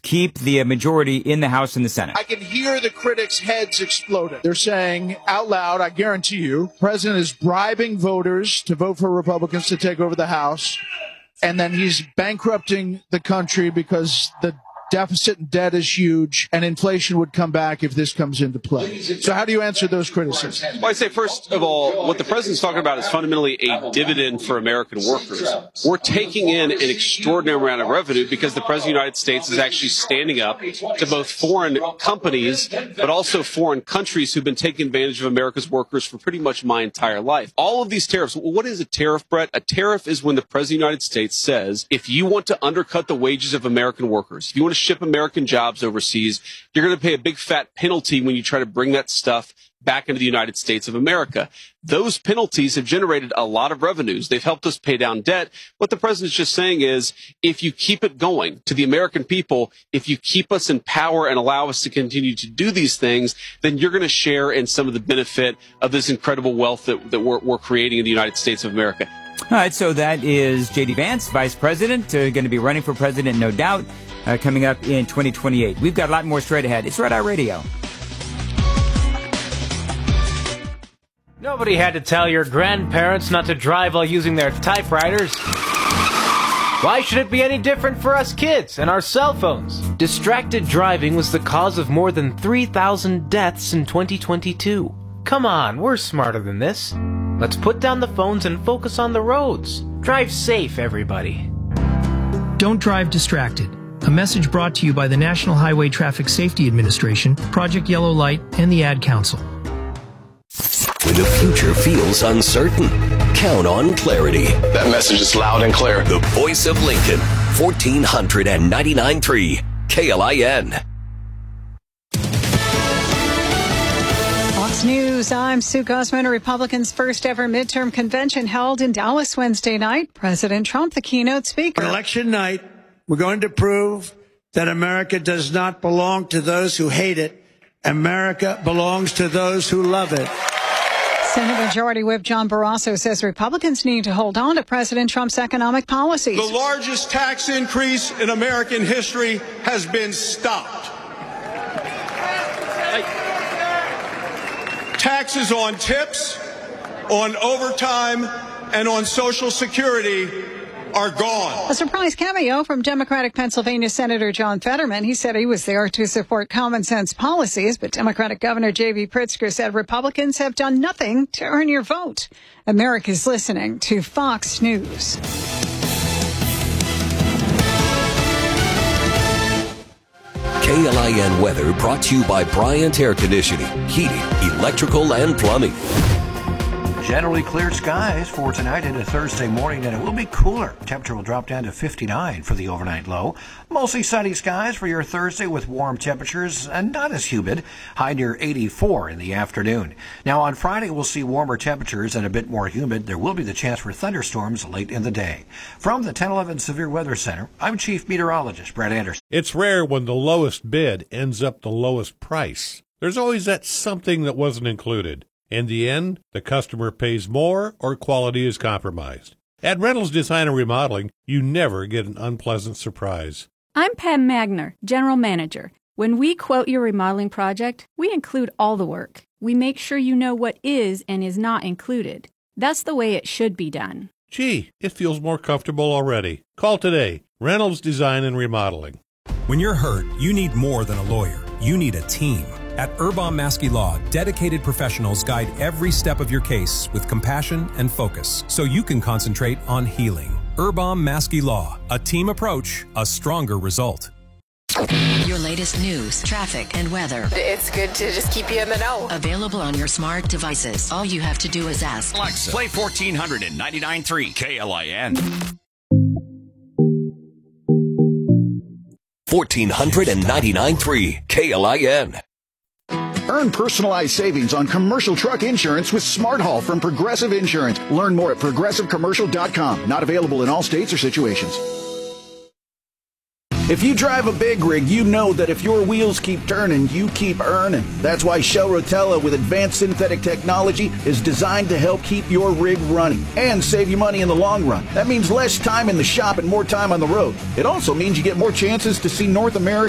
keep the majority in the House and the Senate. I can hear the critics' heads exploding. They're saying out loud, I guarantee you, the president is bribing voters to vote for Republicans to take over the House, and then he's bankrupting the country because the deficit and debt is huge, and inflation would come back if this comes into play. So how do you answer those criticisms? Well, I say, first of all, what the president's talking about is fundamentally a dividend for American workers. We're taking in an extraordinary amount of revenue because the president of the United States is actually standing up to both foreign companies, but also foreign countries who've been taking advantage of America's workers for pretty much my entire life. All of these tariffs, well, what is a tariff, Brett? A tariff is when the president of the United States says, if you want to undercut the wages of American workers, if you want to ship American jobs overseas, you're going to pay a big fat penalty when you try to bring that stuff back into the United States of America. Those penalties have generated a lot of revenues. They've helped us pay down debt. What the president's just saying is, if you keep it going to the American people, if you keep us in power and allow us to continue to do these things, then you're going to share in some of the benefit of this incredible wealth that we're creating in the United States of America. All right, so that is J.D. Vance, Vice President, going to be running for president, no doubt, coming up in 2028. We've got a lot more straight ahead. It's Red Eye Radio. Nobody had to tell your grandparents not to drive while using their typewriters. Why should it be any different for us kids and our cell phones? Distracted driving was the cause of more than 3,000 deaths in 2022. Come on, we're smarter than this. Let's put down the phones and focus on the roads. Drive safe, everybody. Don't drive distracted. A message brought to you by the National Highway Traffic Safety Administration, Project Yellow Light, and the Ad Council. When the future feels uncertain, count on Clarity. That message is loud and clear. The voice of Lincoln, 1499.3 KLIN. Fox News, I'm Sue Gosman. A Republicans' first ever midterm convention held in Dallas Wednesday night. President Trump, the keynote speaker. Election night, we're going to prove that America does not belong to those who hate it. America belongs to those who love it. Senate Majority Whip John Barrasso says Republicans need to hold on to President Trump's economic policies. The largest tax increase in American history has been stopped. Taxes on tips, on overtime, and on Social Security are gone. A surprise cameo from Democratic Pennsylvania Senator John Fetterman. He said he was there to support common sense policies, but Democratic Governor J.B. Pritzker said Republicans have done nothing to earn your vote. America's listening to Fox News. KLIN weather brought to you by Bryant Air Conditioning, Heating, Electrical, and Plumbing. Generally clear skies for tonight into Thursday morning, and it will be cooler. Temperature will drop down to 59 for the overnight low. Mostly sunny skies for your Thursday with warm temperatures and not as humid. High near 84 in the afternoon. Now on Friday, we'll see warmer temperatures and a bit more humid. There will be the chance for thunderstorms late in the day. From the 1011 Severe Weather Center, I'm Chief Meteorologist Brett Anderson. It's rare when the lowest bid ends up the lowest price. There's always that something that wasn't included. In the end, the customer pays more or quality is compromised. At Reynolds Design and Remodeling, you never get an unpleasant surprise. I'm Pam Magner, General Manager. When we quote your remodeling project, we include all the work. We make sure you know what is and is not included. That's the way it should be done. Gee, it feels more comfortable already. Call today, Reynolds Design and Remodeling. When you're hurt, you need more than a lawyer. You need a team. At Urbam Maskey Law, dedicated professionals guide every step of your case with compassion and focus so you can concentrate on healing. Urbam Maskey Law, a team approach, a stronger result. Your latest news, traffic, and weather. It's good to just keep you in the know. Available on your smart devices. All you have to do is ask. Alexa, play 1499.3 KLIN. 1499.3 KLIN. Earn personalized savings on commercial truck insurance with Smart Haul from Progressive Insurance. Learn more at progressivecommercial.com. Not available in all states or situations. If you drive a big rig, you know that if your wheels keep turning, you keep earning. That's why Shell Rotella with advanced synthetic technology is designed to help keep your rig running and save you money in the long run. That means less time in the shop and more time on the road. It also means you get more chances to see North America